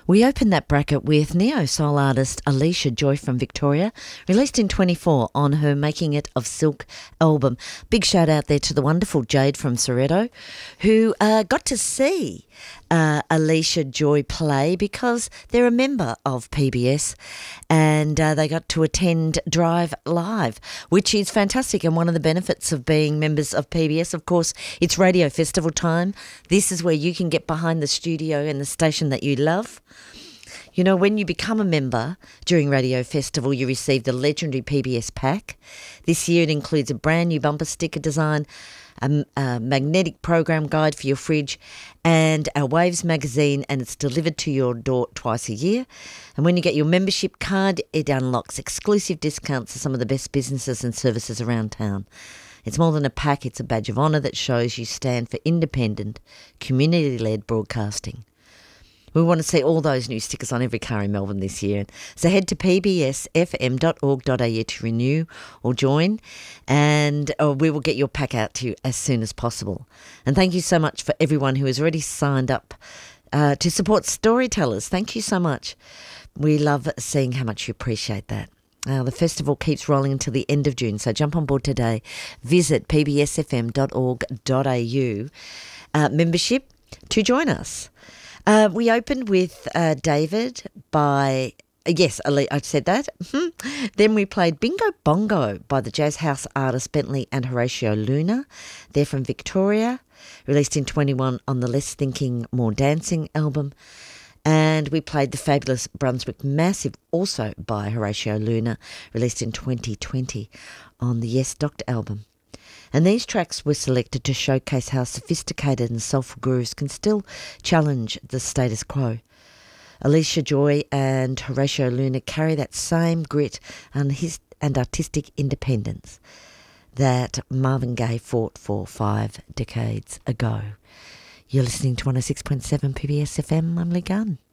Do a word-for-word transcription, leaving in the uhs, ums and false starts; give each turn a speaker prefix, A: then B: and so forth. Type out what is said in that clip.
A: We opened that bracket with neo-soul artist Alicia Joy from Victoria, released in twenty-four on her Making It of Silk album. Big shout out there to the wonderful Jade from Soretto, who uh, got to see uh, Alicia Joy play because they're a member of P B S, and uh, they got to attend Drive Live, which is fantastic. And one of the benefits of being members of P B S, of course, it's radio festival time. This is where you can get behind the studio and the station that you love. You know, when you become a member during Radio Festival, you receive the legendary P B S pack. This year it includes a brand new bumper sticker design, a, a magnetic program guide for your fridge, and our Waves magazine, and it's delivered to your door twice a year. And when you get your membership card, it unlocks exclusive discounts to some of the best businesses and services around town. It's more than a pack, it's a badge of honour that shows you stand for independent, community-led broadcasting. We want to see all those new stickers on every car in Melbourne this year. So head to p b s f m dot org dot a u to renew or join, and uh, we will get your pack out to you as soon as possible. And thank you so much for everyone who has already signed up uh, to support storytellers. Thank you so much. We love seeing how much you appreciate that. Uh, the festival keeps rolling until the end of June, so jump on board today. Visit p b s f m dot org dot a u uh, membership to join us. Uh, we opened with uh, David by, uh, yes, I said that. Then we played Bingo Bongo by the jazz house artists Bentley and Horatio Luna. They're from Victoria, released in twenty-one on the Less Thinking, More Dancing album. And we played the fabulous Brunswick Massive, also by Horatio Luna, released in twenty twenty on the Yes Doctor album. And these tracks were selected to showcase how sophisticated and soulful grooves can still challenge the status quo. Alicia Joy and Horatio Luna carry that same grit and, his, and artistic independence that Marvin Gaye fought for five decades ago. You're listening to one oh six point seven P B S F M. I'm Lee Gunn.